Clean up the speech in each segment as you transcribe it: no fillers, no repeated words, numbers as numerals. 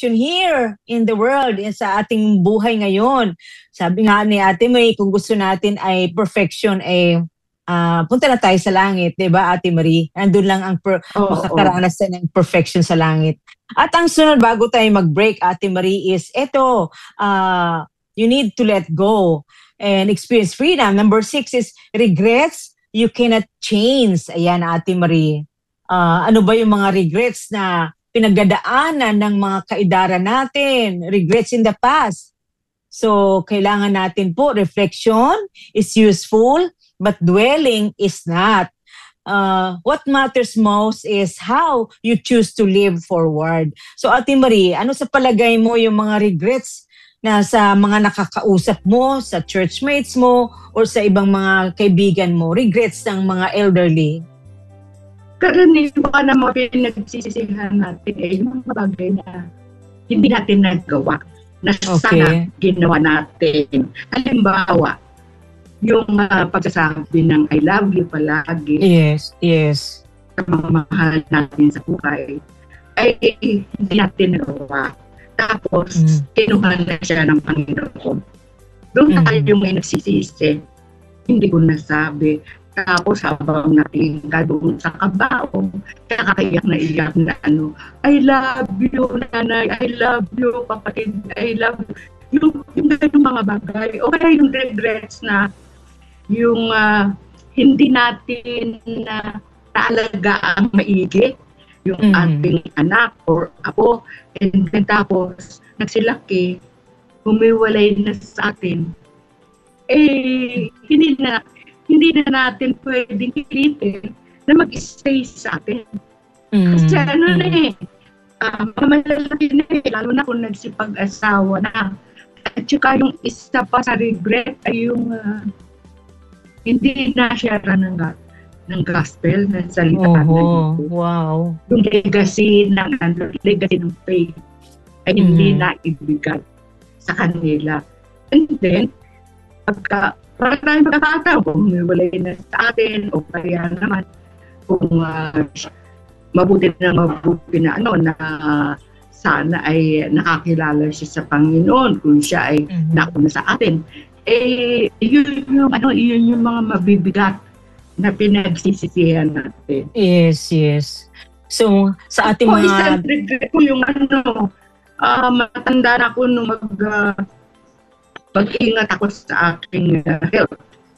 perfection here in the world, sa ating buhay ngayon. Sabi nga ni Ate May, kung gusto natin ay perfection, punta na tayo sa langit, di ba Ate Marie? Andun lang ang makakaranas ng perfection sa langit. At ang sunod, bago tayo mag-break, Ate Marie, is you need to let go and experience freedom. Number 6 is regrets you cannot change. Ayan, Ate Marie. Ano ba yung mga regrets na pinagdadaanan ng mga kaedara natin? Regrets in the past. So, kailangan natin po, reflection is useful, but dwelling is not. What matters most is how you choose to live forward. So, Ate Marie, ano sa palagay mo yung mga regrets na sa mga nakakausap mo, sa churchmates mo, or sa ibang mga kaibigan mo? Regrets ng mga elderly? Karaniwan na mga pinagsisisihan natin yung mga bagay na hindi natin nagawa, na sana ginawa natin. Halimbawa, yung pagsasabi ng I love you palagi. Yes. Sa mga mahal natin sa buhay, ay hindi natin nagawa. Tapos, kinuha na siya ng Panginoon. Doon tayo may nagsisisi. Hindi ko nasabi. Tapos habang natingga doon sa kabaong, kakayak na iyak na I love you, nanay, I love you, kapatid, I love you. Yung mga bagay. O kaya yung regrets na yung hindi natin naalaga ang maigi, yung ating anak or apo, and then tapos nagsilaki, humiwalay na sa atin, hindi na natin pwedeng pilitin na mag-stay sa atin. Kasi malalaki na lalo na kung nagsipag-asawa na. At saka yung isa pa sa regret ay yung hindi na share ng gospel, ng salita ng Diyos. Wow. Yung legacy ng faith ay hindi na ibigay sa kanila. And then, parang tayo magkakataon kung wala na sa atin o kaya naman kung mabuti na na sana ay nakakilala siya sa Panginoon kung siya ay nauna sa atin. Yun yung mga mabibigat na pinagsisisihan natin. Yes. So, sa ating mga... Isang regret ko yung matanda na ako nung pag-ingat ako sa aking health.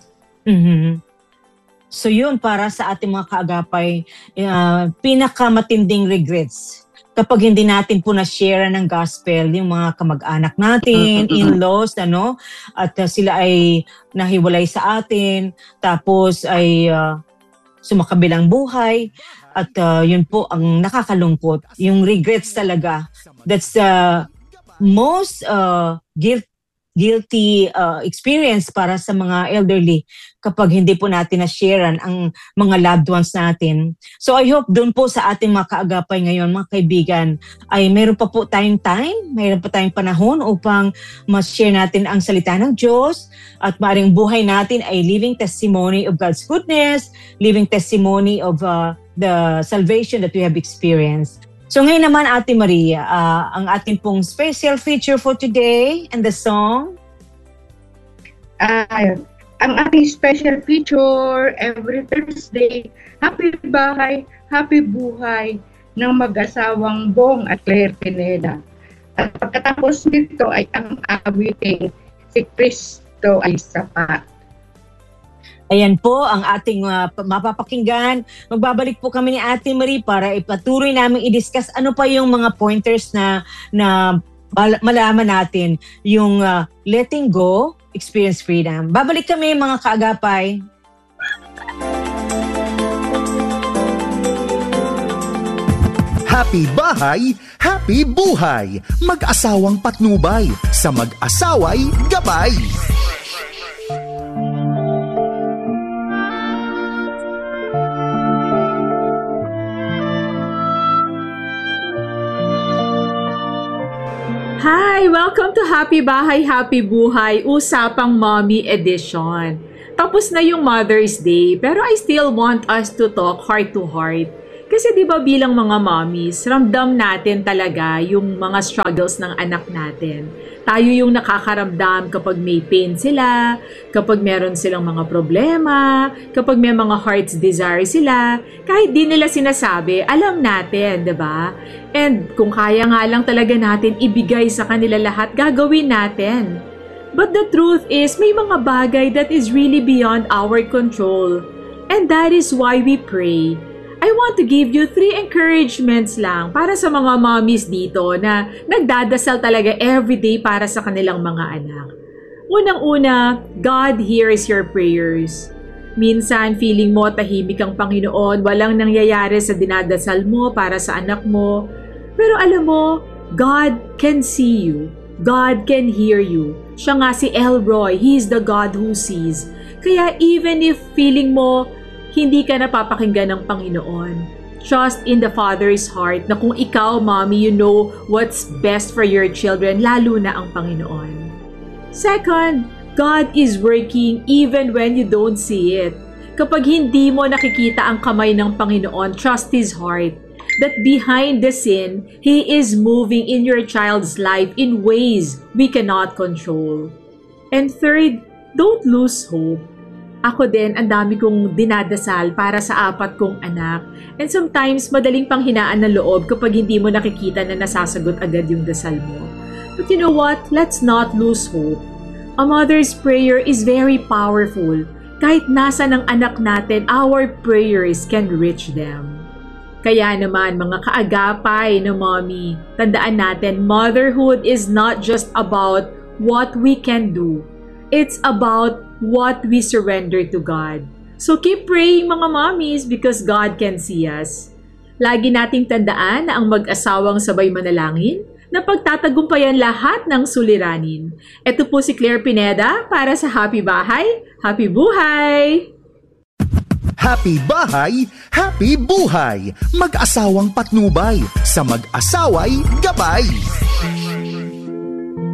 So yun, para sa ating mga kaagapay, pinakamatinding regrets kapag hindi natin po na-share ng gospel yung mga kamag-anak natin, in-laws, at sila ay nahiwalay sa atin, tapos ay sumakabilang buhay, at yun po ang nakakalungkot. Yung regrets talaga, that's the most guilty experience para sa mga elderly kapag hindi po natin na-sharean ang mga loved ones natin. So I hope doon po sa ating mga kaagapay ngayon, mga kaibigan, ay mayroon pa po tayong time, mayroon pa tayong panahon upang ma-share natin ang salita ng Diyos at maaaring buhay natin ay living testimony of God's goodness, living testimony of the salvation that we have experienced. So ngayon naman, Ate Maria, ang ating pong special feature for today and the song? Ang ating special feature every Thursday, Happy Bahay, Happy Buhay ng mag-asawang Bong at Claire Pineda. At pagkatapos nito ay ang awiting Si Kristo ay Sapat. Ayan po ang ating mapapakinggan. Magbabalik po kami ni Ate Marie para ipatuloy namin i-discuss ano pa yung mga pointers na malaman natin yung letting go, experience freedom. Babalik kami mga kaagapay. Happy Bahay, Happy Buhay. Mag-asawang patnubay, sa mag-asaway gabay. Hi! Welcome to Happy Bahay, Happy Buhay, Usapang Mommy Edition. Tapos na yung Mother's Day, pero I still want us to talk heart to heart. Kasi di ba bilang mga mommies, ramdam natin talaga yung mga struggles ng anak natin. Tayo yung nakakaramdam kapag may pain sila, kapag meron silang mga problema, kapag may mga heart's desire sila, kahit di nila sinasabi, alam natin, di ba? And kung kaya nga lang talaga natin ibigay sa kanila lahat, gagawin natin. But the truth is, may mga bagay that is really beyond our control. And that is why we pray. I want to give you 3 encouragements lang para sa mga mommies dito na nagdadasal talaga everyday para sa kanilang mga anak. Unang-una, God hears your prayers. Minsan, feeling mo tahimik ang Panginoon, walang nangyayari sa dinadasal mo para sa anak mo. Pero alam mo, God can see you. God can hear you. Siya nga si Elroy, He is the God who sees. Kaya even if feeling mo, hindi ka napapakinggan ng Panginoon, trust in the Father's heart na kung ikaw, mommy, you know what's best for your children, lalo na ang Panginoon. Second, God is working even when you don't see it. Kapag hindi mo nakikita ang kamay ng Panginoon, trust His heart that behind the scene, He is moving in your child's life in ways we cannot control. And third, don't lose hope. Ako din, ang dami kong dinadasal para sa 4 kong anak. And sometimes, madaling panghinaan ng loob kapag hindi mo nakikita na nasasagot agad yung dasal mo. But you know what? Let's not lose hope. A mother's prayer is very powerful. Kahit nasa ng anak natin, our prayers can reach them. Kaya naman, mga kaagapay na mommy, tandaan natin, motherhood is not just about what we can do. It's about what we surrender to God. So keep praying mga mommies because God can see us. Lagi nating tandaan na ang mag-asawang sabay manalangin na pagtatagumpayan lahat ng suliranin. Ito po si Claire Pineda para sa Happy Bahay, Happy Buhay! Happy Bahay, Happy Buhay! Mag-asawang patnubay, sa mag-asaway gabay!